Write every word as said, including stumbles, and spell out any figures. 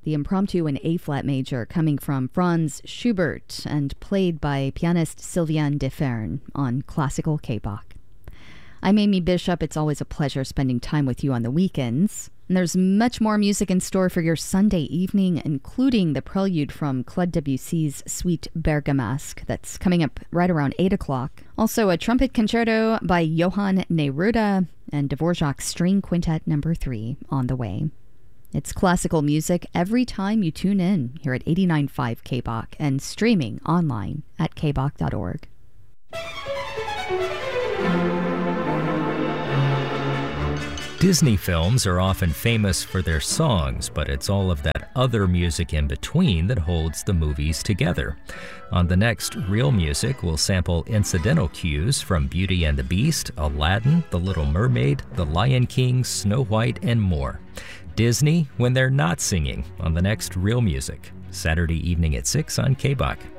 the impromptu in A-flat major coming from Franz Schubert and played by pianist Sylviane Deferne on Classical K-Bach. I'm Amy Bishop. It's always a pleasure spending time with you on the weekends. And there's much more music in store for your Sunday evening, including the prelude from Claude Debussy's Suite Bergamasque that's coming up right around eight o'clock. Also, a trumpet concerto by Johann Neruda and Dvorak's String Quintet number three on the way. It's classical music every time you tune in here at eighty-nine point five K B A C and streaming online at k b a c dot org. Disney films are often famous for their songs, but it's all of that other music in between that holds the movies together. On the next Real Music, we'll sample incidental cues from Beauty and the Beast, Aladdin, The Little Mermaid, The Lion King, Snow White, and more. Disney when they're not singing on the next Real Music, Saturday evening at six on K B A C.